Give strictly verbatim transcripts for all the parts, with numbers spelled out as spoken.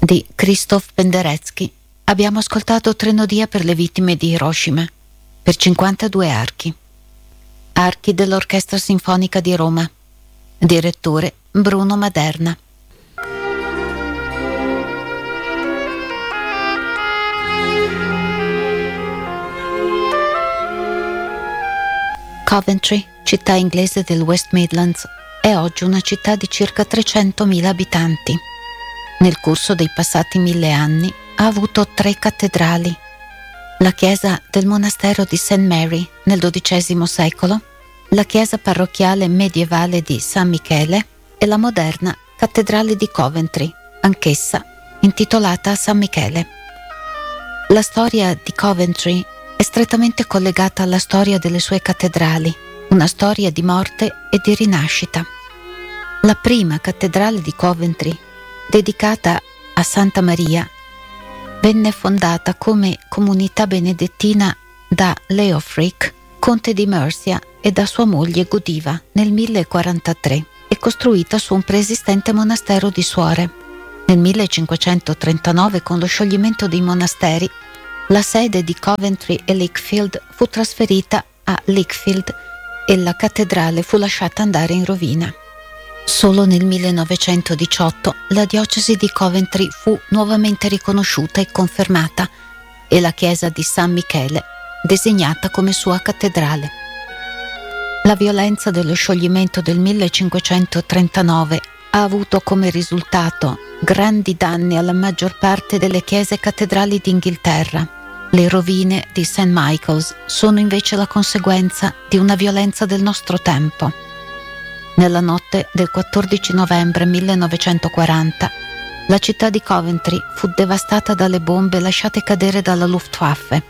di Krzysztof Penderecki abbiamo ascoltato Trenodia per le vittime di Hiroshima per cinquantadue archi. Archi dell'Orchestra Sinfonica di Roma. Direttore Bruno Maderna. Coventry, città inglese del West Midlands, è oggi una città di circa trecentomila abitanti. Nel corso dei passati mille anni ha avuto tre cattedrali: la chiesa del monastero di Saint Mary nel dodicesimo secolo, la chiesa parrocchiale medievale di San Michele e la moderna cattedrale di Coventry, anch'essa intitolata a San Michele. La storia di Coventry è strettamente collegata alla storia delle sue cattedrali, una storia di morte e di rinascita. La prima cattedrale di Coventry, dedicata a Santa Maria, venne fondata come comunità benedettina da Leofric, conte di Mercia, e da sua moglie Godiva nel millequarantatré e costruita su un preesistente monastero di suore. Nel millecinquecentotrentanove, con lo scioglimento dei monasteri, la sede di Coventry e Lichfield fu trasferita a Lichfield e la cattedrale fu lasciata andare in rovina. Solo nel millenovecentodiciotto la diocesi di Coventry fu nuovamente riconosciuta e confermata e la chiesa di San Michele designata come sua cattedrale. La violenza dello scioglimento del millecinquecentotrentanove ha avuto come risultato grandi danni alla maggior parte delle chiese cattedrali d'Inghilterra. Le rovine di Saint Michael's sono invece la conseguenza di una violenza del nostro tempo. Nella notte del quattordici novembre millenovecentoquaranta, la città di Coventry fu devastata dalle bombe lasciate cadere dalla Luftwaffe.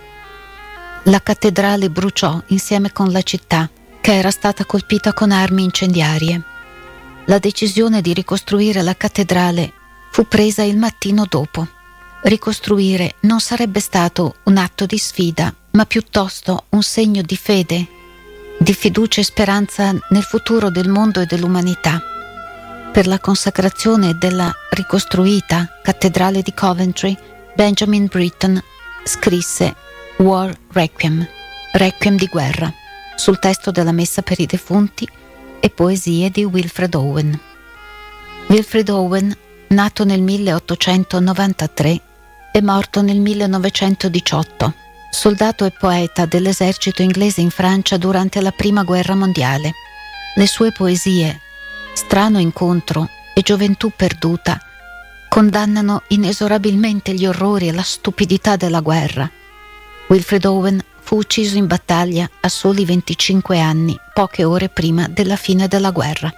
La cattedrale bruciò insieme con la città, che era stata colpita con armi incendiarie. La decisione di ricostruire la cattedrale fu presa il mattino dopo. Ricostruire non sarebbe stato un atto di sfida, ma piuttosto un segno di fede, di fiducia e speranza nel futuro del mondo e dell'umanità. Per la consacrazione della ricostruita cattedrale di Coventry, Benjamin Britten scrisse War Requiem, Requiem di guerra, sul testo della messa per i defunti e poesie di Wilfred Owen. Wilfred Owen, nato nel milleottocentonovantatré e morto nel millenovecentodiciotto, soldato e poeta dell'esercito inglese in Francia durante la Prima Guerra Mondiale. Le sue poesie, Strano incontro e Gioventù perduta, condannano inesorabilmente gli orrori e la stupidità della guerra. Wilfred Owen fu ucciso in battaglia a soli venticinque anni, poche ore prima della fine della guerra.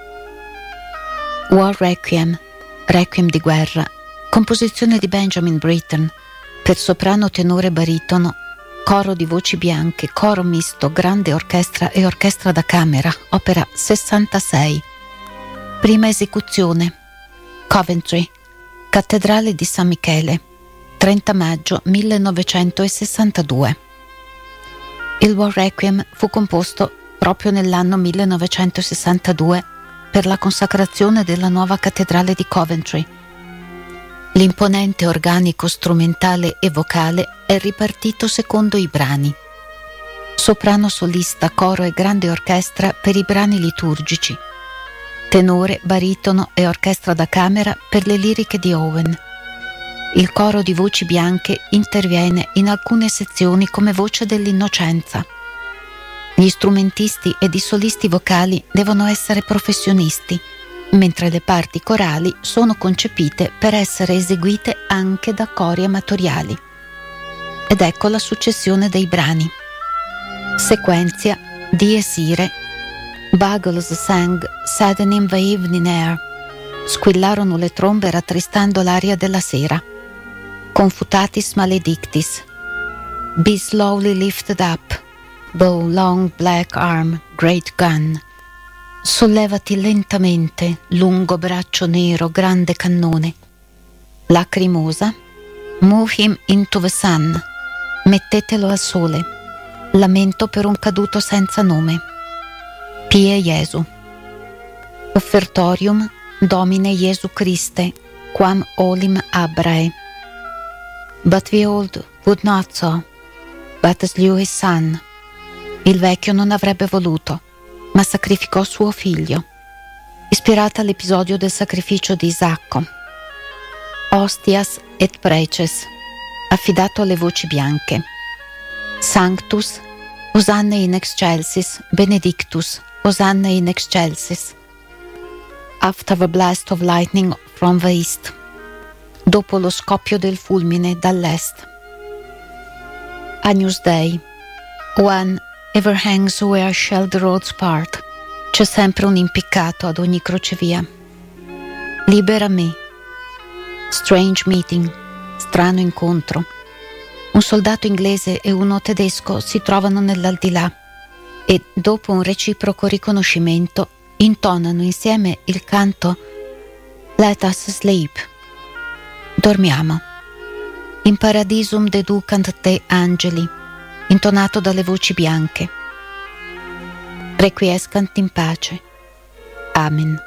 War Requiem, Requiem di guerra, composizione di Benjamin Britten, per soprano, tenore, baritono, coro di voci bianche, coro misto, grande orchestra e orchestra da camera, opera sessantasei. Prima esecuzione. Coventry, cattedrale di San Michele, trenta maggio millenovecentosessantadue. Il War Requiem fu composto proprio nell'anno millenovecentosessantadue per la consacrazione della nuova cattedrale di Coventry. L'imponente organico strumentale e vocale è ripartito secondo i brani. Soprano solista, coro e grande orchestra per i brani liturgici. Tenore, baritono e orchestra da camera per le liriche di Owen. Il coro di voci bianche interviene in alcune sezioni come voce dell'innocenza. Gli strumentisti ed i solisti vocali devono essere professionisti, mentre le parti corali sono concepite per essere eseguite anche da cori amatoriali. Ed ecco la successione dei brani. Sequenzia Dies Irae. Bugles sang saddening the evening air. Squillarono le trombe rattristando l'aria della sera. Confutatis maledictis. Be slowly lifted up, thou long black arm, great gun. Sollevati lentamente, lungo braccio nero, grande cannone. Lacrimosa. Move him into the sun. Mettetelo al sole. Lamento per un caduto senza nome. Pie Jesu. Offertorium Domine Jesu Christe, quam olim abrae. But the old would not so, but slew his son. Il vecchio non avrebbe voluto, ma sacrificò suo figlio. Ispirata all'episodio del sacrificio di Isacco. Ostias et preces, affidato alle voci bianche. Sanctus, Osanne in excelsis, benedictus, Osanne in excelsis. After the blast of lightning from the east. Dopo lo scoppio del fulmine dall'est. Agnus Dei. One ever hangs where shall the roads part. C'è sempre un impiccato ad ogni crocevia. Libera me. Strange meeting. Strano incontro. Un soldato inglese e uno tedesco si trovano nell'aldilà e, dopo un reciproco riconoscimento, intonano insieme il canto Let us sleep. Dormiamo. In paradisum deducant te angeli, intonato dalle voci bianche. Requiescant in pace. Amen.